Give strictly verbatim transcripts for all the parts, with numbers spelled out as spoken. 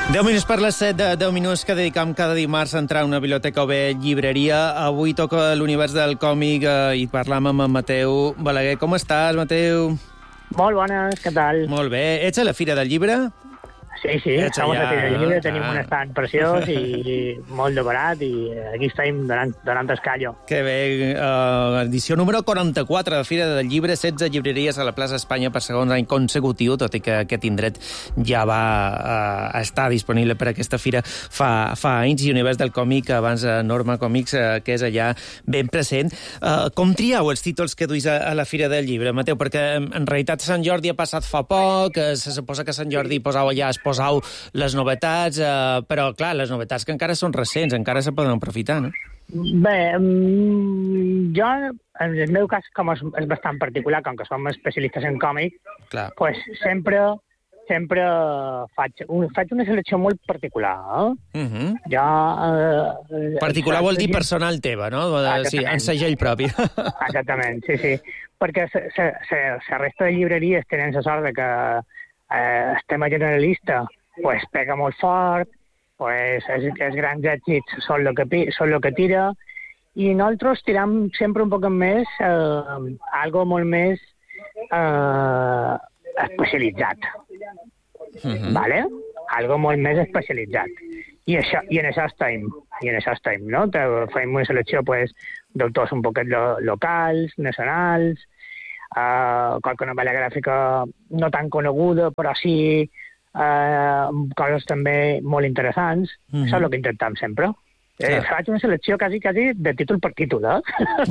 deu minuts per les set, de deu minuts que dedicam cada dimarts a entrar a una biblioteca o bé llibreria. Avui toca l'univers del còmic eh, i parlam amb en Mateu Balaguer. Com estàs, Mateu? Molt bones, què tal? Molt bé. Ets a la Fira del Llibre? Sí, sí, Ets som a la allà, Fira del Llibre, no? tenim Ah. un estand preciós i molt decorat i aquí estem donant, donant escallo. Que bé. Uh, edició número quaranta-quatre de la Fira del Llibre, setze llibreries a la plaça Espanya per segon any consecutiu, tot i que aquest indret ja va uh, estar disponible per aquesta fira fa, fa anys, i Univers del Còmic, abans uh, Norma Còmics, uh, que és allà ben present. Uh, com trieu els títols que duis a, a la Fira del Llibre, Mateu? Perquè en realitat Sant Jordi ha passat fa poc, uh, se suposa que Sant Jordi posau allà, es posau les novetats, eh, però, clar, les novetats que encara són recents, encara se poden aprofitar, no? Bé, mm, jo, en el meu cas, com és, és bastant particular, com que som especialistes en còmic, Clar. pues sempre sempre faig, un, faig una selecció molt particular. Eh? Uh -huh. Jo... Eh, Particular vol dir personal teva, no? Sí, en segell propi. Exactament, sí, sí. Perquè la resta de llibreries tenen la sort de que eh, el tema generalista pues, pega molt fort, pues, els, els grans èxits són el que, són lo que tira, i nosaltres tiram sempre un poc més eh, algo molt més eh, especialitzat. Uh-huh. Vale? Algo molt més especialitzat. I, això, i en això estem, i en això estem, no? Fem una selecció pues, d'autors un poquet lo, locals, nacionals, uh, qualque novel·la gràfica no tan coneguda, però sí uh, coses també molt interessants. Mm-hmm. Això és el que intentem sempre. Eh, faig una selecció quasi, quasi de títol per títol, eh?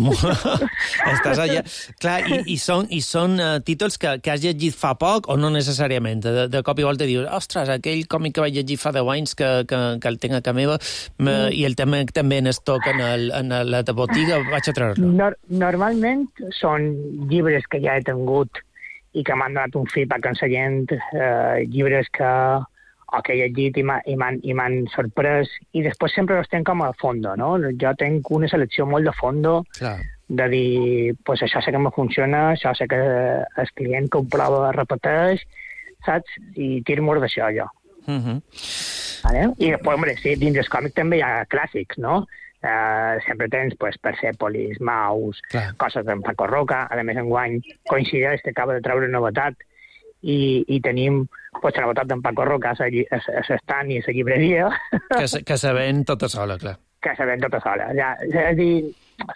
Estàs allà. Clar, i, i són, i són uh, títols que, que has llegit fa poc o no necessàriament? De, de cop i volta dius, ostres, aquell còmic que vaig llegir fa deu anys que, que, que el tinc a casa meva mm. i el tema també en estoc en, el, en la botiga, vaig a treure-lo. Nor normalment són llibres que ja he tingut i que m'han donat un feedback consellent, eh, llibres que o que he llegit i m'han sorprès, i després sempre els tenc com a fondo, no? Jo tenc una selecció molt de fondo, Clar. de dir, pues això sé que me funciona, això sé que el client que ho prova repeteix, saps? I tiro-m'ho d'això, jo. Uh -huh. Vale? I després, hombre, sí, dins del còmic també hi ha clàssics, no? Uh, sempre tens, pues, Persepolis, Maus, Clar. coses d'en Paco Roca, a més enguany coincideix que acaba de treure novetat, i, i tenim pues, la novetat d'en Paco Roca a l'estant i a la llibreria. Que se, que se ven tota sola, clar. Que se ven tota sola. Ja, és a dir,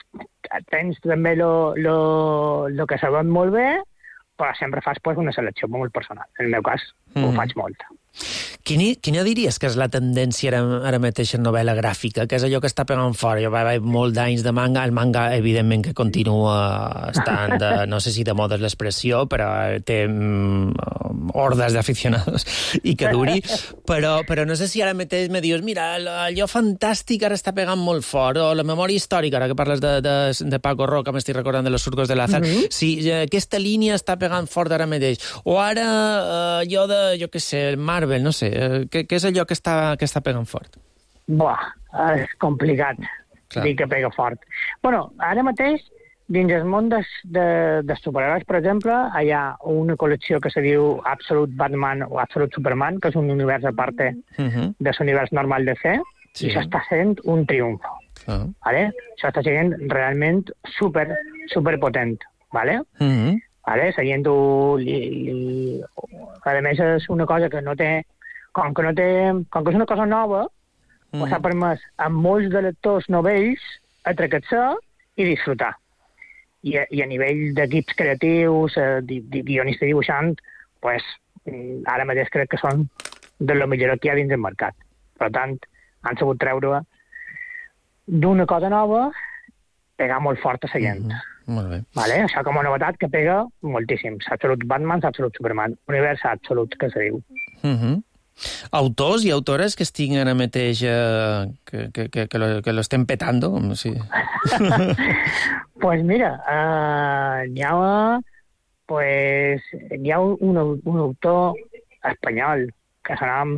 tens també lo, lo, lo que se ven molt bé, però sempre fas pues, una selecció molt personal. En el meu cas, mm. ho faig molt. Quina, quina diries que és la tendència ara, ara mateix en novel·la gràfica? Que és allò que està pegant fort? Jo vaig molt d'anys de manga. El manga, evidentment, que continua estant, de, no sé si de moda és l'expressió, però té mm, hordes d'aficionados i que duri. Però, però no sé si ara mateix me dius, mira, allò fantàstic ara està pegant molt fort, o la memòria històrica, ara que parles de, de, de Paco Roca, m'estic recordant de Los surcos de Lázaro, mm-hmm. si aquesta línia està pegant fort ara mateix. O ara allò de, jo què sé, el Marvel, no sé, què, què és allò que està, que està pegant fort? Buah, és complicat Clar. dir que pega fort. Bueno, ara mateix, dins el món de, de, de superherois, per exemple, hi ha una col·lecció que se diu Absolute Batman o Absolute Superman, que és un univers a part uh-huh. de l'univers normal de C, sí. i això està sent un triomf. Uh-huh. ¿Vale? Això està sent realment super, super potent. ¿Vale? Uh-huh. ¿Vale? La gent ho... Li, li... A més, és una cosa que no té... Com que no té... Com que és una cosa nova, mm. pues ha permès a molts de lectors novells atracar-se i disfrutar. I a, i a nivell d'equips creatius, eh, di, di, guionista i dibuixant, pues, ara mateix crec que són de lo millor que hi ha dins del mercat. Per tant, han sabut treure d'una cosa nova, pegar molt fort a la gent. Mm-hmm. Molt bé. Vale? Això com a novetat que pega moltíssim. Absolute Batman, Absolute Superman. Univers Absolute, que se diu. Uh-huh. Autors i autores que estiguin ara mateix eh, que, que, que, que, lo, que lo estem petando? Com si... pues mira, uh, hi ha, pues, hi ha un, un autor espanyol que se nom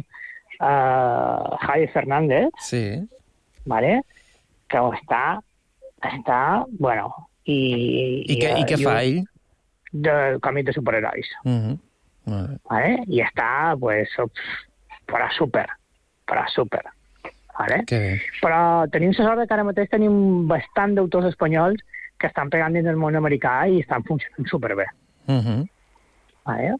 uh, Javi Fernández, sí. ¿vale? Que està, està, bueno... I, I, I, què, i què fa ell? De còmic de superherois. Uh-huh. Uh-huh. ¿Vale? I està, pues, para súper. però super. Vale? Que... Però tenim la sort que ara mateix tenim bastant d'autors espanyols que estan pegant dins del món americà i estan funcionant superbé. Uh-huh. Vale?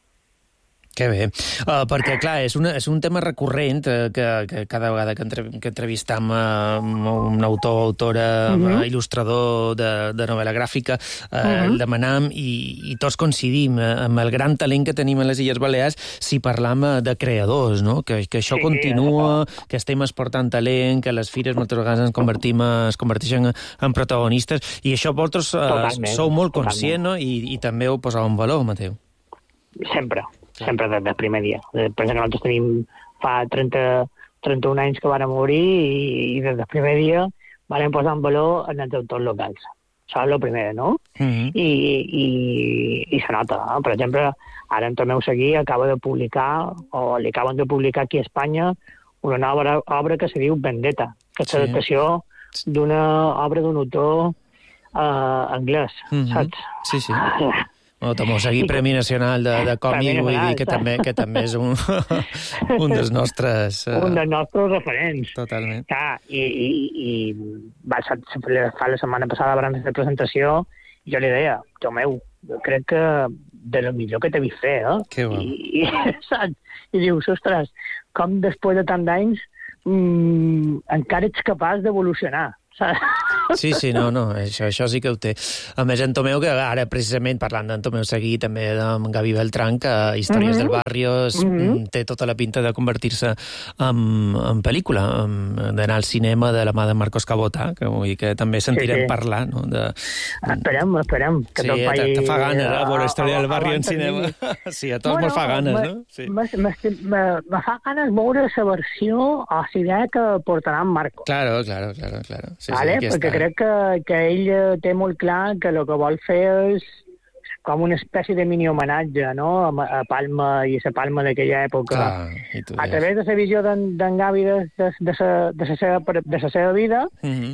Que bé, uh, perquè, clar, és, una, és un tema recurrent uh, que, que cada vegada que, entre, que entrevistam uh, un autor o autora, uh -huh. uh, il·lustrador de, de novel·la gràfica, uh, uh -huh. el demanam i, i tots coincidim uh, amb el gran talent que tenim a les Illes Balears si parlam uh, de creadors, no? Que, que això sí, continua, sí, que estem exportant talent, que les fires moltes vegades ens convertim es converteixen en protagonistes, i això vosaltres uh, sou molt conscients, no? I, i també ho poseu en valor, Mateu. Sempre. Sempre des del primer dia. Per exemple, nosaltres tenim fa trenta, trenta-un anys que vàrem obrir i, i des del primer dia vàrem posar en valor en els autors locals. Això és el primer, no? Uh-huh. I, i, i se nota, no? Per exemple, ara en Tomeu Seguí acaba de publicar, o li acaben de publicar aquí a Espanya, una nova obra que se diu Vendetta, que és l'adaptació sí. d'una obra d'un autor uh, anglès, uh-huh. saps? Sí, sí. O Tomeu Seguí, Premi Nacional de, de Còmic, vull dir que també, que també és un, un dels nostres... Uh... Un dels nostres referents. Totalment. Ja, i, i, i va, fa la setmana passada abans de la presentació, jo li deia, Tomeu, jo crec que de lo millor que t'he vist fer, eh? Que bo. I, i, saps? I dius, ostres, com després de tant d'anys mmm, encara ets capaç d'evolucionar, saps? Sí, sí, no, no, això, això sí que ho té. A més, en Tomeu, que ara precisament parlant d'en Tomeu Seguí, també d'en Gavi Beltrán, que Històries mm-hmm. del Barrio mm-hmm. té tota la pinta de convertir-se en, en pel·lícula, d'anar al cinema de la mà de Marcos Cabota, que, vull dir que també sentirem sí, sí. parlar, no? De... Esperem, esperem. Que sí, tot te, te fa ganes, eh, veure Història del Barrio en cinema. Tenir... Sí, a tots bueno, me fa ganes, me, no? Sí. Me, me, me, me fa ganes veure la versió o la idea que portarà en Marcos. Claro, claro, claro. claro. Sí, vale? sí, perquè crec que, que ell té molt clar que el que vol fer és com una espècie de mini-homenatge, no?, a, a Palma i a la Palma d'aquella època. Clar, a través de la visió d'en Gavi de, de, de, sa, de, sa seva, de la seva vida uh-huh.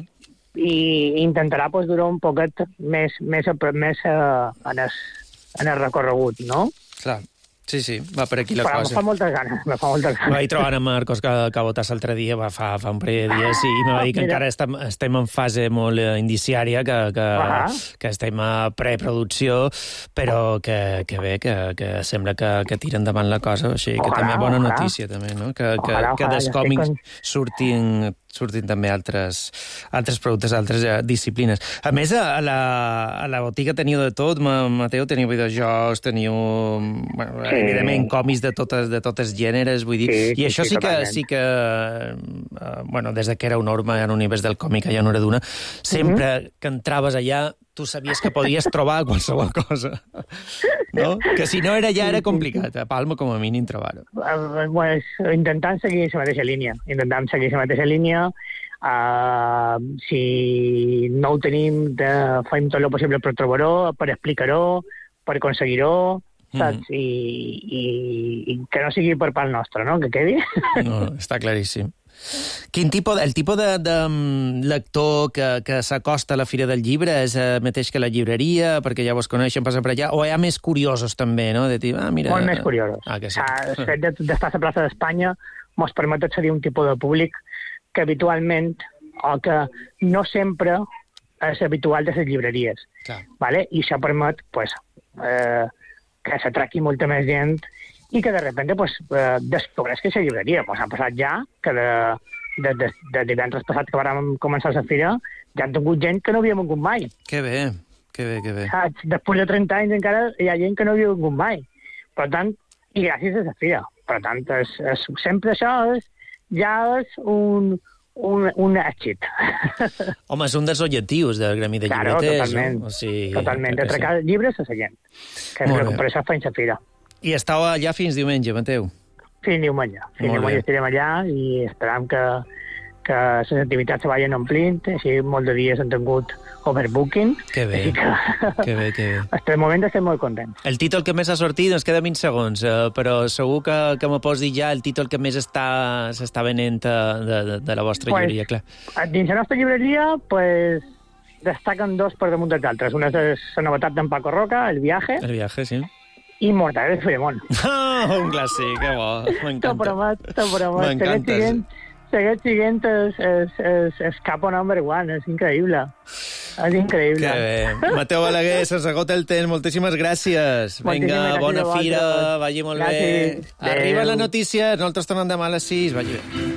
i intentarà pues, durar un poquet més, més, més uh, en, el, en el recorregut, no? Clar. Sí, sí, va per aquí la Però cosa. me fa moltes ganes, me fa moltes ganes. Vaig trobar amb Marcos Cabotàs l'altre dia, va, fa, fa un parell de dies, i me va dir que Mira. encara estem, estem en fase molt indiciària, que, que, uh-huh. que estem a preproducció, però que, que bé, que, que sembla que, que tira endavant la cosa, així que ojalà, també bona ojalà. notícia, també, no? Que, que, ojalà, que dels còmics con... surtin... surtin també altres, altres productes, altres eh, disciplines. A més, a la, a la botiga teniu de tot, Mateu, teniu videojocs, teniu, bueno, sí. evidentment, còmics de totes, de totes gèneres, vull dir, sí, i això sí, sí que, sí que eh, bueno, des de que era un norma en l'univers del còmic allà a Noraduna, sempre mm-hmm. que entraves allà tu sabies que podies trobar qualsevol cosa, no? Que si no era ja era complicat, a Palma com a mínim trobar-ho. Uh, pues, intentant seguir la mateixa línia, intentant seguir la mateixa línia, uh, si no ho tenim, de, fem tot el possible per trobar-ho, per explicar-ho, per aconseguir-ho, saps? Mm. I, i, I que no sigui per part nostra, no? Que quedi. No, està claríssim. Quin tipus, el tipus de, de lector que, que s'acosta a la Fira del Llibre és el mateix que la llibreria, perquè ja vos coneixen, passa per allà, o hi ha més curiosos també, no? De dir, ah, mira... Molt més curiosos. Ah, que sí. El fet d'estar a la plaça d'Espanya mos permet accedir a un tipus de públic que habitualment, o que no sempre és habitual de les llibreries. Clar. Vale? I això permet pues, eh, que s'atraqui molta més gent i que de repente pues, eh, descobreix que és la llibreria. Pues ha passat ja que de, de, de, de divendres passat que vam començar la fira ja han tingut gent que no havia vingut mai. Que bé, que bé, que bé. Saps? Després de trenta anys encara hi ha gent que no havia vingut mai. Per tant, i gràcies a la fira. Per tant, és, és, sempre això és, ja és un, un, un èxit. Home, és un dels objectius del Gremi de claro, Llibreters. Totalment, no? O sigui, totalment. De trecar sí. llibres a la gent. Que és per això fem la fira. I estàu allà fins diumenge, Mateu? Fins diumenge. Fins Molt diumenge bé. estarem allà i esperam que, que les activitats se vagin omplint. Així, molts de dies han tingut overbooking. Que bé, que, que bé, que bé. Hasta el moment estem molt contents. El títol que més ha sortit, ens queda vint segons, eh, però segur que, que me pots dir ja el títol que més està s'està venent de, de, de la vostra pues, llibreria, clar. Dins la nostra llibreria, pues, destaquen dos per damunt dels altres. Una és la novetat d'en Paco Roca, El viaje. El viaje, sí. i Mortadelo i Filemón. Oh, un clàssic, que bo, m'encanta. T'ho promet, t'ho promet. M'encanta. Segueix siguent és, és, és, és capo number one, és increïble. És increïble. Que bé. Mateu Balaguer, se'ns agota el temps, moltíssimes gràcies. Vinga, bona fira, vagi molt bé. Arriba la notícia, nosaltres tornem demà a les sis, vagi bé.